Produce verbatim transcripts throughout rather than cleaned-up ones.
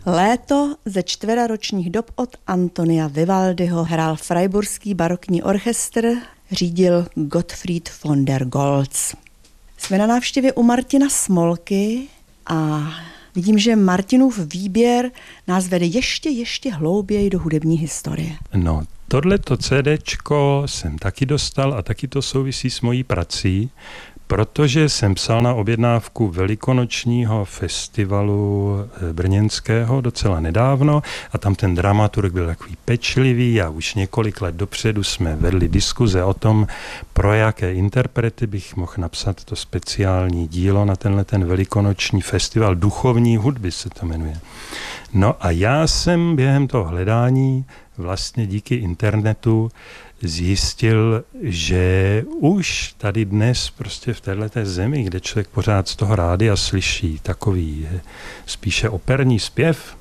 Léto ze čtveraročních dob od Antonia Vivaldiho hrál Freiburský barokní orchestr, řídil Gottfried von der Goltz. Jsme na návštěvě u Martina Smolky a vidím, že Martinův výběr nás vede ještě, ještě hlouběji do hudební historie. No, tohleto CDčko jsem taky dostal a taky to souvisí s mojí prací, protože jsem psal na objednávku velikonočního festivalu brněnského docela nedávno a tam ten dramaturg byl takový pečlivý a už několik let dopředu jsme vedli diskuze o tom, pro jaké interprety bych mohl napsat to speciální dílo na tenhle ten velikonoční festival duchovní hudby se to jmenuje. No a já jsem během toho hledání vlastně díky internetu zjistil, že už tady dnes prostě v téhleté zemi, kde člověk pořád z toho rádia slyší takový spíše operní zpěv,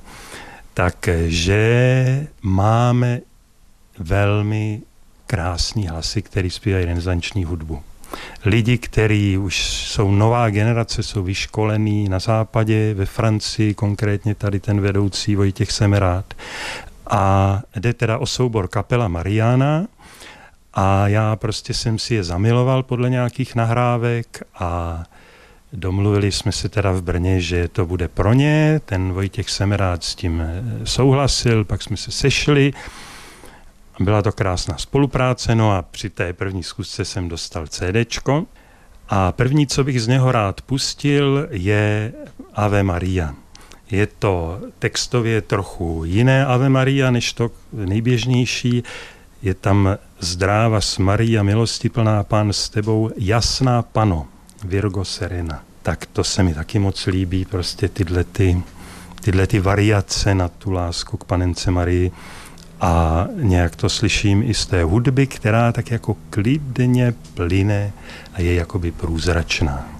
takže máme velmi krásný hlasy, který zpívají renesanční hudbu. Lidi, kteří už jsou nová generace, jsou vyškolení na západě, ve Francii, konkrétně tady ten vedoucí Vojtěch Semerád. A jde teda o soubor Kapela Mariana a já prostě jsem si je zamiloval podle nějakých nahrávek a domluvili jsme se teda v Brně, že to bude pro ně. Ten Vojtěch Semerád s tím souhlasil, pak jsme se sešli. Byla to krásná spolupráce, no a při té první zkusce jsem dostal CDčko a první, co bych z něho rád pustil, je Ave Maria. Je to textově trochu jiné Ave Maria, než to nejběžnější. Je tam zdráva s Maria, milostiplná Pán s tebou, jasná Pano, Virgo Serena. Tak to se mi taky moc líbí, prostě tyhle, ty, tyhle ty variace na tu lásku k Panence Marii. A nějak to slyším i z té hudby, která tak jako klidně plyne a je jakoby průzračná.